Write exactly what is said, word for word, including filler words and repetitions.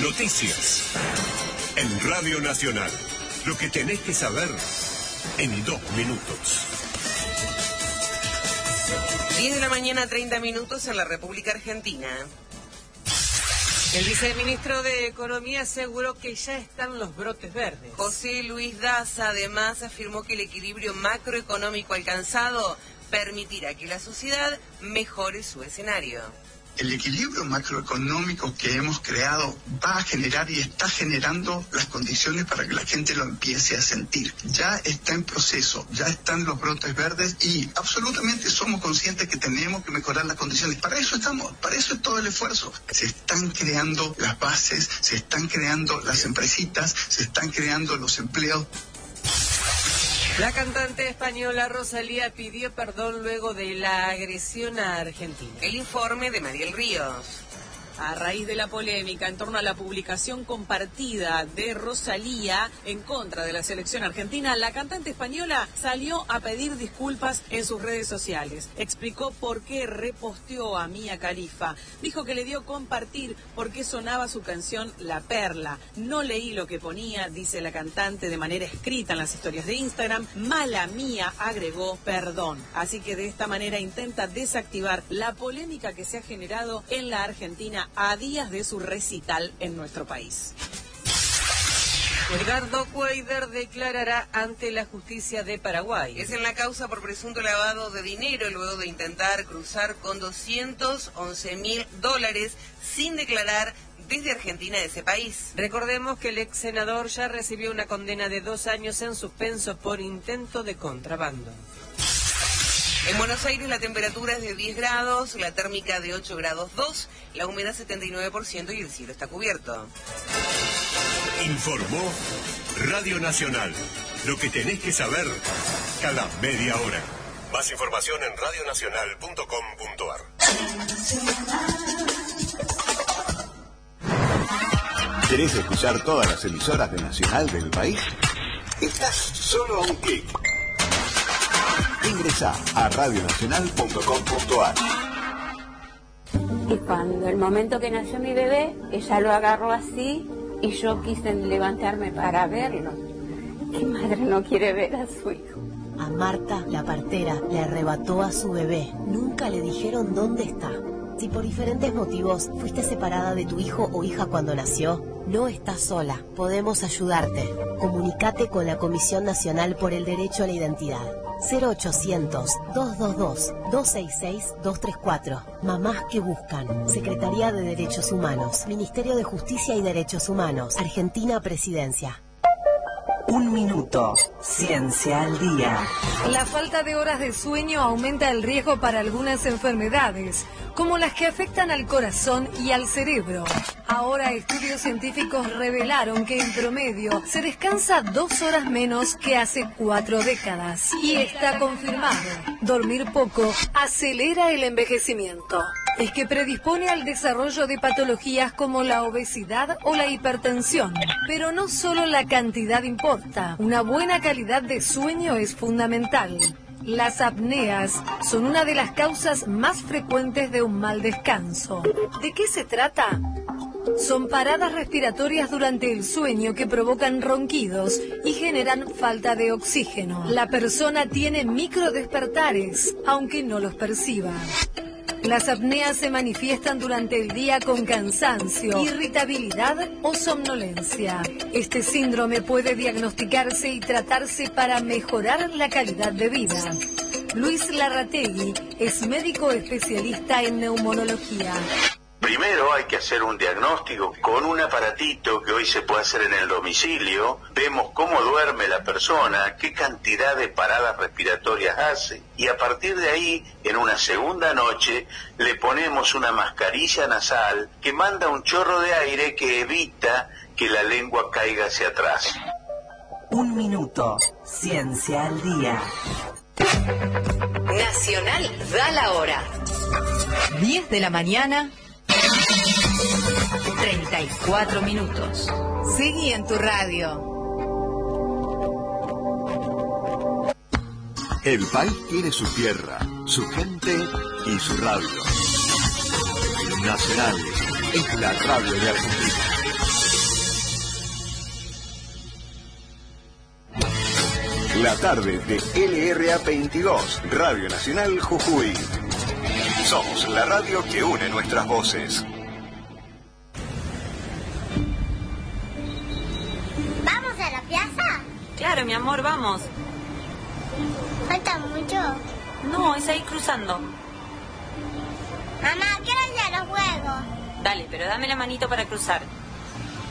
Noticias. En Radio Nacional. Lo que tenés que saber en dos minutos. diez de la mañana, treinta minutos en la República Argentina. El viceministro de Economía aseguró que ya están los brotes verdes. José Luis Daza además afirmó que el equilibrio macroeconómico alcanzado permitirá que la sociedad mejore su escenario. El equilibrio macroeconómico que hemos creado va a generar y está generando las condiciones para que la gente lo empiece a sentir. Ya está en proceso, ya están los brotes verdes y absolutamente somos conscientes que tenemos que mejorar las condiciones. Para eso estamos, para eso es todo el esfuerzo. Se están creando las bases, se están creando las empresitas, se están creando los empleos. La cantante española Rosalía pidió perdón luego de la agresión a Argentina. El informe de Mariel Ríos. A raíz de la polémica en torno a la publicación compartida de Rosalía en contra de la selección argentina, la cantante española salió a pedir disculpas en sus redes sociales. Explicó por qué reposteó a Mia Khalifa. Dijo que le dio compartir porque sonaba su canción La Perla. No leí lo que ponía, dice la cantante de manera escrita en las historias de Instagram. Mala mía, agregó, perdón. Así que de esta manera intenta desactivar la polémica que se ha generado en la Argentina a días de su recital en nuestro país. Edgardo Cuader declarará ante la justicia de Paraguay. Es en la causa por presunto lavado de dinero luego de intentar cruzar con doscientos once mil dólares sin declarar desde Argentina de ese país. Recordemos que el ex senador ya recibió una condena de dos años en suspenso por intento de contrabando. En Buenos Aires la temperatura es de diez grados, la térmica de ocho grados dos, la humedad setenta y nueve por ciento y el cielo está cubierto. Informó Radio Nacional. Lo que tenés que saber cada media hora. Más información en radio nacional punto com punto a r. ¿Querés escuchar todas las emisoras de Nacional del país? Estás solo a un clic. Ingresa a radio nacional punto com punto a r. Y cuando el momento que nació mi bebé, ella lo agarró así y yo quise levantarme para verlo. ¿Qué madre no quiere ver a su hijo? A Marta, la partera, le arrebató a su bebé. Nunca le dijeron dónde está. Si por diferentes motivos fuiste separada de tu hijo o hija cuando nació, no estás sola. Podemos ayudarte. Comunicate con la Comisión Nacional por el Derecho a la Identidad. cero ochocientos, dos dos dos, dos seis seis, dos tres cuatro. Mamás que buscan. Secretaría de Derechos Humanos. Ministerio de Justicia y Derechos Humanos. Argentina Presidencia. Un minuto. Ciencia al día. La falta de horas de sueño aumenta el riesgo para algunas enfermedades, como las que afectan al corazón y al cerebro. Ahora estudios científicos revelaron que en promedio se descansa dos horas menos que hace cuatro décadas. Y está confirmado, dormir poco acelera el envejecimiento. Es que predispone al desarrollo de patologías como la obesidad o la hipertensión. Pero no solo la cantidad importa, una buena calidad de sueño es fundamental. Las apneas son una de las causas más frecuentes de un mal descanso. ¿De qué se trata? Son paradas respiratorias durante el sueño que provocan ronquidos y generan falta de oxígeno. La persona tiene microdespertares, aunque no los perciba. Las apneas se manifiestan durante el día con cansancio, irritabilidad o somnolencia. Este síndrome puede diagnosticarse y tratarse para mejorar la calidad de vida. Luis Larrategui es médico especialista en neumonología. Primero hay que hacer un diagnóstico con un aparatito que hoy se puede hacer en el domicilio. Vemos cómo duerme la persona, qué cantidad de paradas respiratorias hace. Y a partir de ahí, en una segunda noche, le ponemos una mascarilla nasal que manda un chorro de aire que evita que la lengua caiga hacia atrás. Un minuto. Ciencia al día. Nacional da la hora. diez de la mañana. treinta y cuatro minutos. Seguí en tu radio. El país tiene su tierra, su gente y su radio. Nacional es la radio de Argentina. La tarde de L R A veintidós, Radio Nacional Jujuy. Somos la radio que une nuestras voces. ¿Vamos a la plaza? Claro, mi amor, vamos. ¿Falta mucho? No, es ahí cruzando. Mamá, quiero ir a los juegos. Dale, pero dame la manito para cruzar.